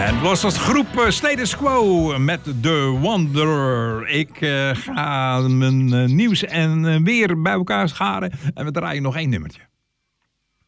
Het was als groep Status Quo met The Wanderer. Ik ga mijn nieuws en weer bij elkaar scharen. En we draaien nog één nummertje.